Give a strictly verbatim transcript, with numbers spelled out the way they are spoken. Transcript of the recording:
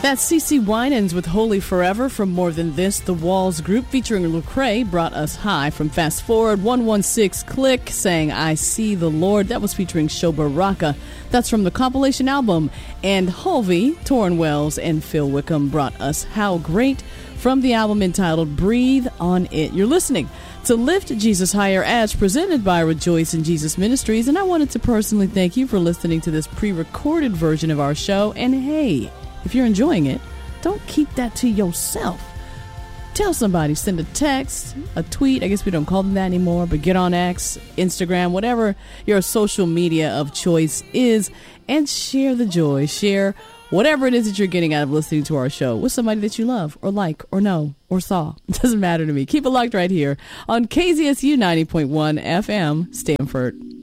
That's CeCe Winans with Holy Forever. From More Than This, The Walls Group featuring Lecrae brought us High. From Fast Forward, one one six Click sang I See the Lord. That was featuring Shoba Raka. That's from the compilation album. And Hulvey, Torrin Wells, and Phil Wickham brought us How Great from the album entitled Breathe on It. You're listening to Lift Jesus Higher as presented by Rejoice in Jesus Ministries. And I wanted to personally thank you for listening to this pre-recorded version of our show. And hey, if you're enjoying it, don't keep that to yourself. Tell somebody, send a text, a tweet. I guess we don't call them that anymore, but get on X, Instagram, whatever your social media of choice is, and share the joy. Share whatever it is that you're getting out of listening to our show with somebody that you love or like or know or saw. It doesn't matter to me. Keep it locked right here on K Z S U ninety point one F M, Stanford.